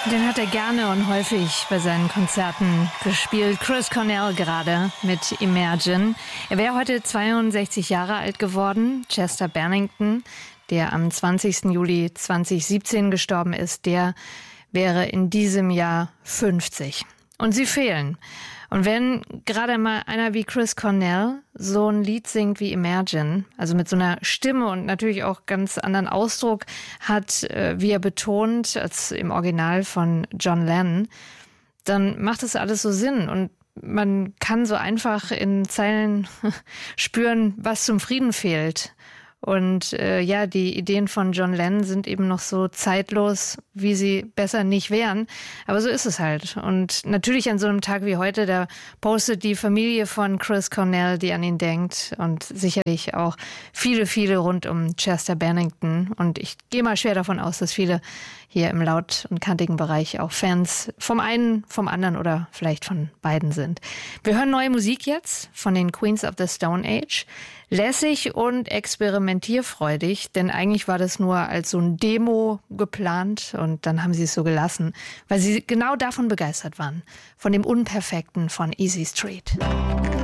Den hat er gerne und häufig bei seinen Konzerten gespielt. Chris Cornell gerade mit Imagine. Er wäre heute 62 Jahre alt geworden. Chester Bennington, der am 20. Juli 2017 gestorben ist, der wäre in diesem Jahr 50. Und sie fehlen. Und wenn gerade mal einer wie Chris Cornell so ein Lied singt wie Imagine, also mit so einer Stimme und natürlich auch ganz anderen Ausdruck hat, wie er betont, als im Original von John Lennon, dann macht das alles so Sinn. Und man kann so einfach in Zeilen spüren, was zum Frieden fehlt. Und die Ideen von John Lennon sind eben noch so zeitlos, wie sie besser nicht wären. Aber so ist es halt. Und natürlich an so einem Tag wie heute, da postet die Familie von Chris Cornell, die an ihn denkt. Und sicherlich auch viele, viele rund um Chester Bennington. Und ich gehe mal schwer davon aus, dass viele hier im laut- und kantigen Bereich auch Fans vom einen, vom anderen oder vielleicht von beiden sind. Wir hören neue Musik jetzt von den Queens of the Stone Age. Lässig und experimentierfreudig, denn eigentlich war das nur als so ein Demo geplant und dann haben sie es so gelassen, weil sie genau davon begeistert waren, von dem Unperfekten von Easy Street.